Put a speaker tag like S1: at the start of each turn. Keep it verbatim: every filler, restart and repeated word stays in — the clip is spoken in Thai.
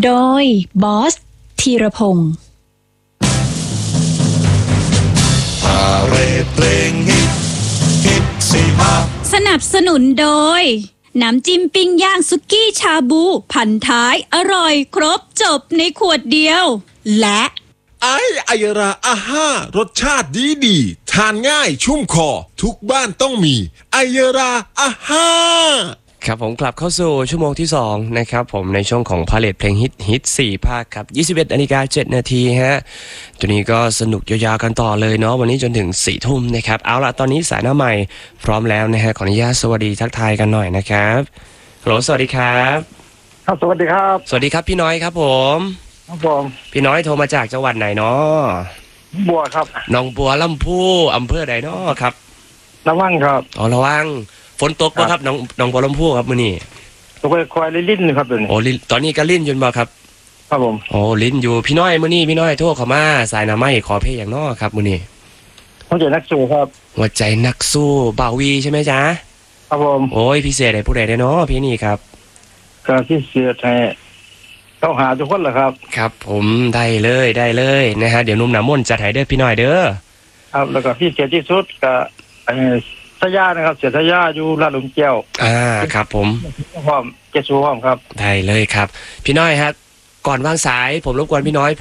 S1: โดยบอสธีรพงศ์
S2: พาเรดเพลงฮิตฮิตสี่ภาค
S1: สนับสนุนโดยน้ำจิ้มปิ้งย่างสุกี้ชาบูพันท้ายอร่อยครบจบในขวดเดียวและ
S2: ไอไอยราอาห้ารสชาติดีดีทานง่ายชุ่มคอทุกบ้านต้องมีไอยราอาห้า
S3: ครับผมกลับเข้าสู่ชั่วโมงที่สองนะครับผมในช่วงของพาเลทเพลงฮิตฮิตสี่ภาคครับยี่สิบเอ็ดนาฬิกาเจ็ดนาทีฮะตัวนี้ก็สนุกยาวๆกันต่อเลยเนาะวันนี้จนถึงสี่ทุ่มนะครับเอาละตอนนี้สายหน้าใหม่พร้อมแล้วนะฮะขออนุญาตสวัสดีทักทายกันหน่อยนะครับฮัลโหลสวัสดีครับ
S4: ครับสวัสดีครับ
S3: สวัสดีครับพี่น้อยครับผม
S4: ครับผม
S3: พี่น้อยโทรมาจากจังหวัดไหนเนาะ
S4: บัวครับ
S3: หนองบัวลำพูอำเภอใดเนาะครับ
S4: ระวังครับ
S3: อ๋อระวังฝนตกป่ะครับน้องน้องบัวลำพูครับมื้อนี้
S4: ตกไปคอยลิ้นครับตอนนี้
S3: โอ้ลิ้นตอนนี้ก็ลิ้นอยู่บ่ครับ
S4: ครับผม
S3: โอ้ลิ้นอยู่พี่น้อยมื้อนี้พี่น้อยโทรเข้ามาสายหน้าไม้ขอเพลงอย่างน้อครับมื้อนี้
S4: หัวใจนักสู้ครับ
S3: หัวใจนักสู้บ่าววีใช่ไหมจ๊ะ
S4: ครับผม
S3: โอ้ยพิเศษให้ผู้ใดได้เนาะพี่นี่ครับ
S4: ก็พิเศษให้ต้องหาทุกคนแหละครับ
S3: ครับผมได้เลยได้เลยนะฮะเดี๋ยวนุ่มน้ำมนต์จัดให้เด้อพี่น้อยเด้อ
S4: ครับแล้วก็พิเศษที่สุดก็ไอ้สยานะครับเสียสยาอยู่ลาดหลุมแก้ว
S3: อ่าครับผม
S4: พร้อมเจสูพร้อมครับ
S3: ได้เลยครับพี่น้อยครับก่อนวางสายผมรบกวนพี่น้อย